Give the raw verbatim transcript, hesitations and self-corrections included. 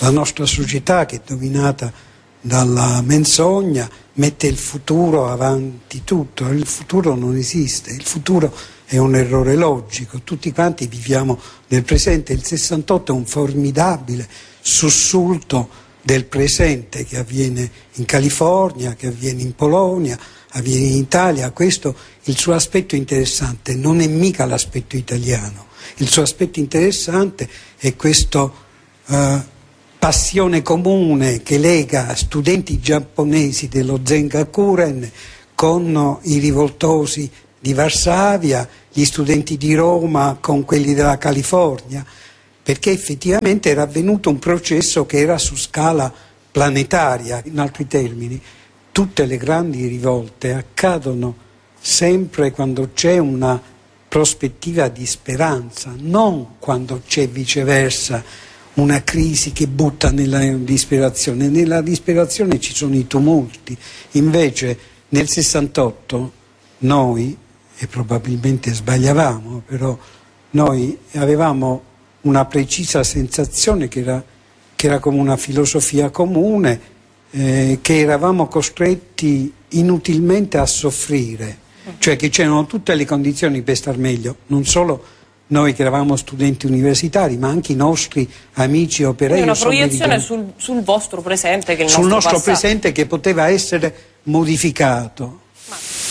la nostra società che è dominata dalla menzogna, mette il futuro avanti tutto. Il futuro non esiste, il futuro è un errore logico, tutti quanti viviamo nel presente. Il sessantotto è un formidabile sussulto del presente che avviene in California, che avviene in Polonia, avviene in Italia. Questo il suo aspetto interessante, non è mica l'aspetto italiano. Il suo aspetto interessante è questo uh, passione comune che lega studenti giapponesi dello Zengakuren con i rivoltosi di Varsavia, gli studenti di Roma con quelli della California, perché effettivamente era avvenuto un processo che era su scala planetaria. In altri termini, tutte le grandi rivolte accadono sempre quando c'è una prospettiva di speranza, non quando c'è viceversa una crisi che butta nella disperazione. Nella disperazione ci sono i tumulti. Invece nel sessantotto noi, e probabilmente sbagliavamo, però noi avevamo una precisa sensazione che era, che era come una filosofia comune, eh, che eravamo costretti inutilmente a soffrire, cioè che c'erano tutte le condizioni per star meglio, non solo noi che eravamo studenti universitari, ma anche i nostri amici operai. Quindi una proiezione sul, sul vostro presente che il sul nostro nostro passato. presente che poteva essere modificato. Ma...